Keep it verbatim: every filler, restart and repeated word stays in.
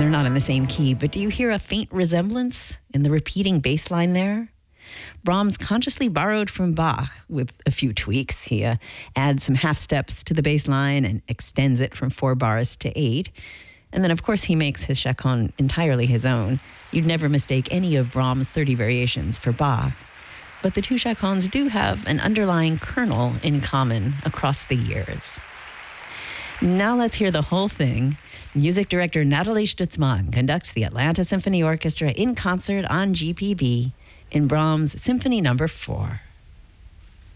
they're not in the same key, but do you hear a faint resemblance in the repeating bass line there? Brahms consciously borrowed from Bach with a few tweaks. He uh, adds some half steps to the bass line and extends it from four bars to eight. And then, of course, he makes his chaconne entirely his own. You'd never mistake any of Brahms' thirty variations for Bach. But the two chaconnes do have an underlying kernel in common across the years. Now let's hear the whole thing. Music director Nathalie Stutzmann conducts the Atlanta Symphony Orchestra in concert on G P B in Brahms' Symphony Number four.